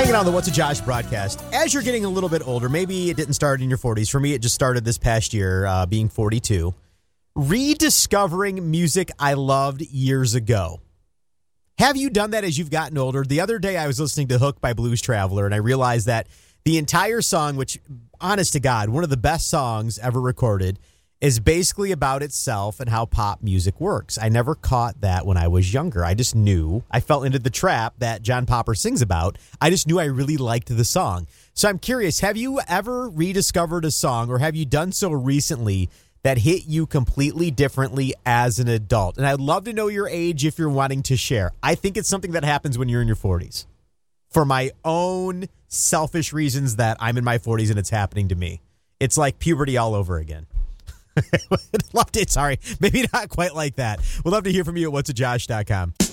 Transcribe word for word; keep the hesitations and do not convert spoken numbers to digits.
Hanging on the What's a Josh broadcast. As you're getting a little bit older, maybe it didn't start in your forties. For me, it just started this past year, uh, being forty-two. Rediscovering music I loved years ago. Have you done that as you've gotten older? The other day I was listening to Hook by Blues Traveler, and I realized that the entire song, which, honest to God, one of the best songs ever recorded, is basically about itself and how pop music works. I never caught that when I was younger. I just knew, I fell into the trap that John Popper sings about. I just knew I really liked the song. So I'm curious, have you ever rediscovered a song, or have you done so recently, that hit you completely differently as an adult? And I'd love to know your age if you're wanting to share. I think it's something that happens when you're in your forties. For my own selfish reasons that I'm in my forties and it's happening to me. It's like puberty all over again. Loved it. Sorry. Maybe not quite like that. We'd love to hear from you at what's a josh dot com.